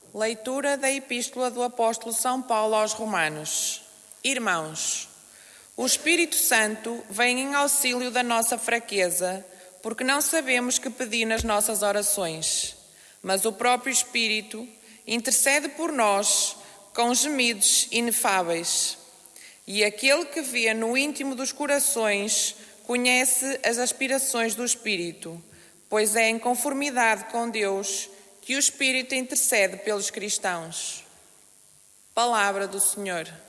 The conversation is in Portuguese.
Leitura da Epístola do Apóstolo São Paulo aos Romanos. Irmãos, o Espírito Santo vem em auxílio da nossa fraqueza, porque não sabemos que pedir nas nossas orações, mas o próprio Espírito intercede por nós com gemidos inefáveis. E aquele que vê no íntimo dos corações conhece as aspirações do Espírito, pois é em conformidade com Deus que o Espírito intercede pelos cristãos. Palavra do Senhor.